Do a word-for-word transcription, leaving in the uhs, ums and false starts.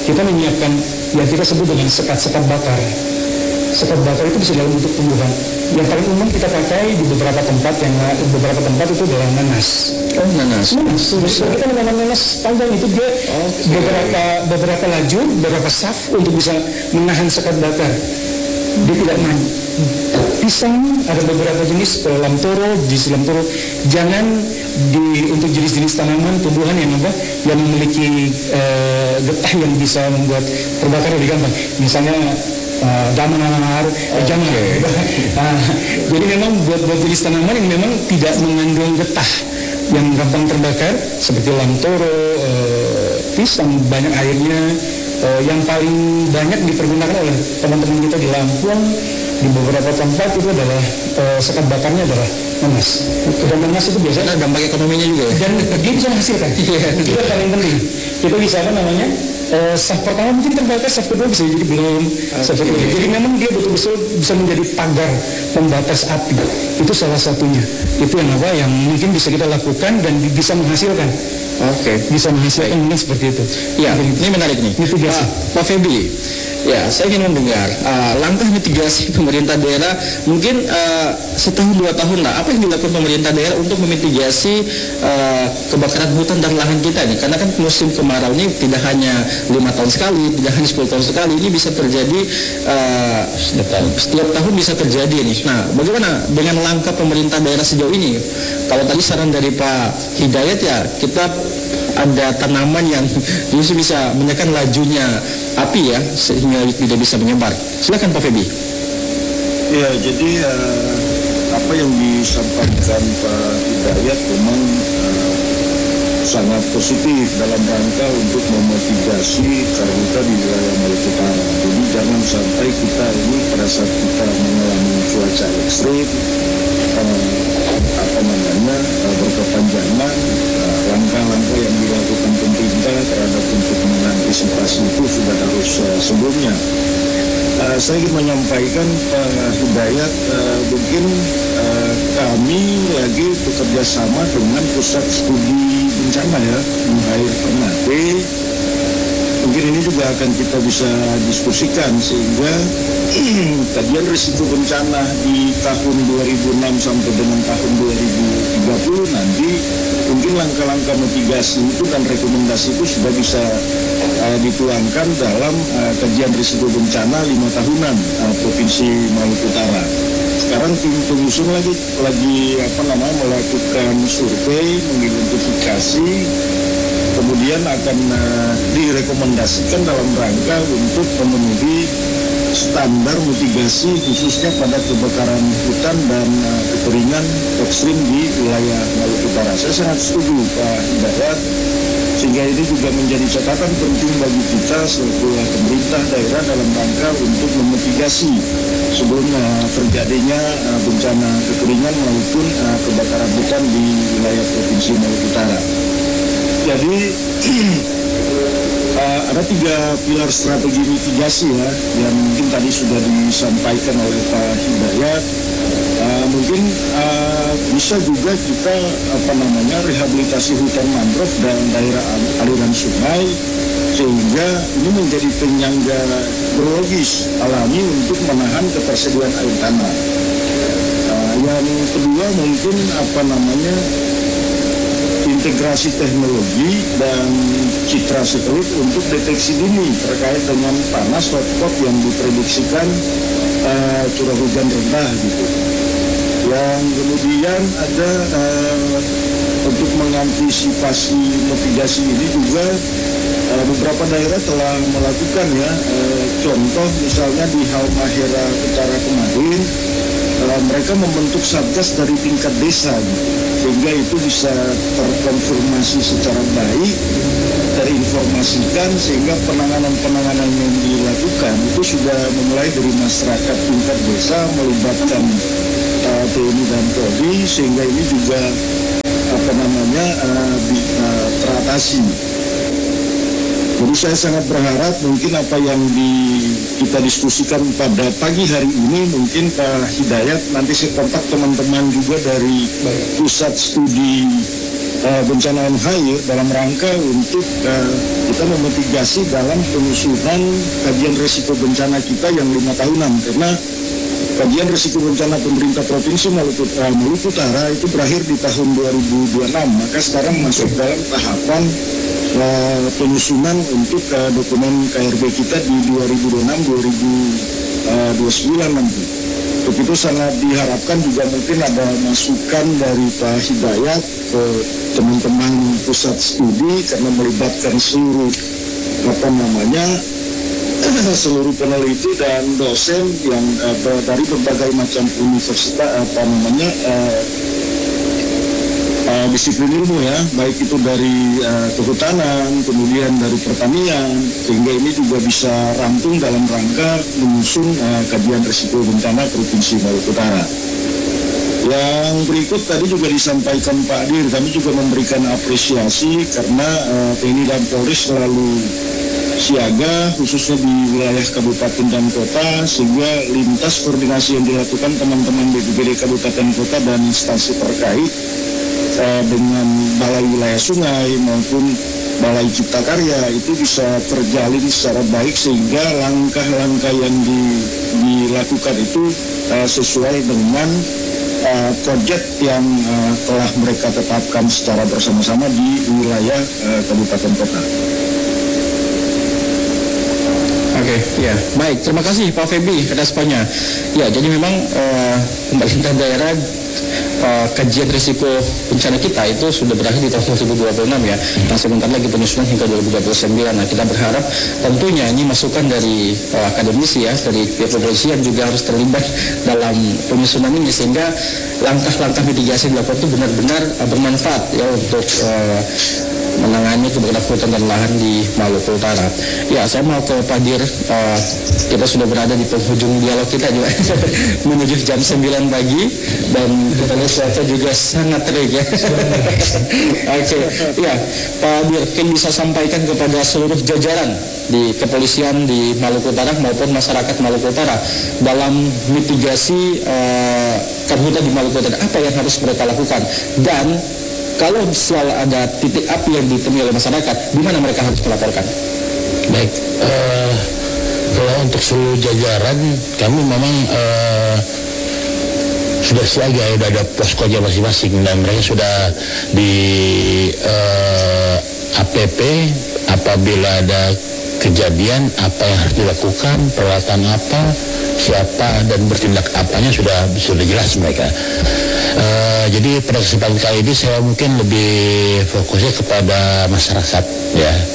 kita menyiapkan yang kita sebut dengan sekat-sekat bakar. Sekat bakar itu bisa dalam bentuk tumbuhan. Yang paling umum kita pakai di beberapa tempat, yang beberapa tempat itu adalah nanas. Oh, nanas. Nanas. So, kita menanam nanas panjang itu dia okay. beberapa beberapa lajur, beberapa saf untuk bisa menahan sekat bakar. Dia tidak main. Pisang ada beberapa jenis, kalau lamtoro, jenis lamtoro. Jangan di untuk jenis-jenis tanaman tumbuhan yang apa yang memiliki uh, getah yang bisa membuat terbakar lebih gampang. Misalnya Uh, jamar, okay. jamar. uh, jadi memang buat buat jenis tanaman yang memang tidak mengandung getah yang gampang terbakar seperti lamtoro, uh, pisang banyak airnya, uh, yang paling banyak dipergunakan oleh teman-teman kita di Lampung di beberapa tempat itu adalah uh, sekat bakarnya adalah nanas. Dan nanas itu biasanya dampak ekonominya juga. Dan dia bisa menghasilkan. Itu yang paling penting. Kita bisa apa namanya? Uh, saf pertama mungkin terbakar, saf kedua bisa jadi belum, okay. Jadi memang dia betul-betul bisa menjadi pagar pembatas api. Itu salah satunya. Itu yang apa yang mungkin bisa kita lakukan dan bisa menghasilkan. Oke, okay. Bisa menghasilkan mungkin seperti itu. Ya, ini, ini menarik nih. Mitigasi. Pak, Pak Febri, ya saya ingin mendengar uh, langkah mitigasi pemerintah daerah mungkin uh, setahun dua tahun lah. Apa yang dilakukan pemerintah daerah untuk memitigasi uh, kebakaran hutan dan lahan kita nih? Karena kan musim kemarau ini tidak hanya lima tahun sekali, tidak hanya sepuluh tahun sekali, ini bisa terjadi uh, setiap, setiap tahun bisa terjadi nih. Nah, bagaimana dengan langkah pemerintah daerah sejauh ini? Kalau tadi saran dari Pak Hidayat ya, kita ada tanaman yang justru bisa menekan lajunya api ya, sehingga tidak bisa menyebar. Silakan Pak Febi. Ya, jadi uh, apa yang disampaikan Pak Hidayat memang uh, sangat positif dalam rangka untuk memotivasi karhutla di wilayah Maluku Utara. Jadi jangan sampai kita ini pada saat kita mengalami cuaca ekstrim, uh, apa namanya uh, berkepanjangan, uh, langkah-langkah yang dilakukan pemerintah terhadap untuk mengantisipasi itu sudah harus uh, sebelumnya. Uh, saya ingin menyampaikan Pak Hidayat, uh, mungkin uh, kami lagi bekerja sama dengan pusat studi bencana ya, Muhair Ternate. Mungkin ini juga akan kita bisa diskusikan sehingga kajian risiko bencana di tahun dua ribu enam sampai dengan tahun dua ribu tiga puluh nanti mungkin langkah-langkah mitigasi itu dan rekomendasi itu sudah bisa uh, dituangkan dalam uh, kajian risiko bencana lima tahunan uh, Provinsi Maluku Utara. Sekarang tim pengusung lagi lagi apa namanya melakukan survei, mengidentifikasi, kemudian akan uh, direkomendasikan dalam rangka untuk memenuhi standar mitigasi khususnya pada kebakaran hutan dan uh, kekeringan ekstrim di wilayah Maluku Utara. Saya sangat setuju Pak Hidayat, sehingga ini juga menjadi catatan penting bagi kita selaku pemerintah daerah dalam rangka untuk memitigasi sebelum uh, terjadinya uh, bencana kekeringan maupun uh, kebakaran hutan di wilayah Provinsi Maluku Utara. Jadi uh, ada tiga pilar strategi mitigasi ya, yang mungkin tadi sudah disampaikan oleh Pak Hidayat. Uh, mungkin uh, bisa juga kita apa namanya rehabilitasi hutan mangrove dan daerah aliran sungai sehingga ini menjadi penyangga biologis alami untuk menahan ketersediaan air tanah. Uh, yang kedua mungkin apa namanya integrasi teknologi dan citra satelit untuk deteksi dini terkait dengan panas hotspot yang diprediksikan uh, curah hujan rendah gitu. Yang kemudian ada uh, untuk mengantisipasi mitigasi ini juga uh, beberapa daerah telah melakukan ya, uh, contoh misalnya di Halmahera Utara kemarin uh, mereka membentuk satgas dari tingkat desa gitu, sehingga itu bisa terkonfirmasi secara baik, terinformasikan, sehingga penanganan-penanganan yang dilakukan itu sudah memulai dari masyarakat tingkat desa melibatkan uh, T N I dan Polri, sehingga ini juga apa namanya uh, uh, teratasi. Jadi saya sangat berharap mungkin apa yang di, kita diskusikan pada pagi hari ini mungkin Pak Hidayat nanti saya kontak teman-teman juga dari pusat studi uh, bencana M H Y dalam rangka untuk uh, kita memitigasi dalam penyusunan kajian risiko bencana kita yang lima tahunan, karena kajian risiko bencana pemerintah Provinsi Maluku, uh, Maluku Utara itu berakhir di tahun dua ribu dua puluh enam, maka sekarang masuk dalam tahapan uh, penyusunan untuk uh, dokumen K R B kita di dua ribu dua puluh enam dua ribu dua puluh sembilan nanti. Untuk itu sangat diharapkan juga mungkin ada masukan dari Pak Hidayat ke teman-teman pusat studi, karena melibatkan seluruh apa namanya seluruh peneliti dan dosen yang uh, dari berbagai macam universitas apa namanya uh, uh, disiplin ilmu ya, baik itu dari uh, kehutanan, kemudian dari pertanian, sehingga ini juga bisa rampung dalam rangka menyusun uh, kajian risiko bencana Provinsi Maluku Utara. Yang berikut tadi juga disampaikan Pak Dir, kami juga memberikan apresiasi karena uh, T N I dan Polri selalu siaga khususnya di wilayah kabupaten dan kota, sehingga lintas koordinasi yang dilakukan teman-teman B P B D kabupaten kota dan instansi terkait uh, dengan balai wilayah sungai maupun balai cipta karya itu bisa terjalin secara baik, sehingga langkah-langkah yang di, dilakukan itu uh, sesuai dengan uh, proyek yang uh, telah mereka tetapkan secara bersama-sama di wilayah uh, kabupaten kota. Oke, okay, ya, baik. Terima kasih Pak Febri responnya. Ya, jadi memang uh, pemerintah daerah uh, kajian risiko bencana kita itu sudah berakhir di tahun dua ribu dua puluh enam ya. Nah, sebentar lagi penyusunan hingga dua ribu dua puluh sembilan. Nah, kita berharap tentunya ini masukan dari uh, akademisi ya, dari pihak kepolisian juga harus terlibat dalam penyusunan ini, sehingga langkah-langkah mitigasi dilakukan itu benar-benar uh, bermanfaat ya untuk uh, menangani kebakaran hutan dan lahan di Maluku Utara. Ya, saya mau ke Pak Dir. Uh, kita sudah berada di penghujung dialog kita juga menuju jam sembilan pagi dan kita lihat cuaca juga sangat terik ya. Oke, okay. Ya, Pak Dir, mungkin bisa sampaikan kepada seluruh jajaran di kepolisian di Maluku Utara maupun masyarakat Maluku Utara dalam mitigasi uh, karhutla di Maluku Utara, apa yang harus mereka lakukan, dan kalau selalu ada titik api yang ditemui oleh masyarakat, di mana mereka harus melaporkan? Baik, uh, kalau untuk seluruh jajaran, kami memang uh, sudah siaga, sudah ada poskonya masing-masing, dan mereka sudah di uh, A P P apabila ada kejadian apa yang harus dilakukan, peralatan apa, siapa dan bertindak apanya sudah sudah jelas mereka. Uh, jadi pada kesempatan kali ini saya mungkin lebih fokusnya kepada masyarakat ya.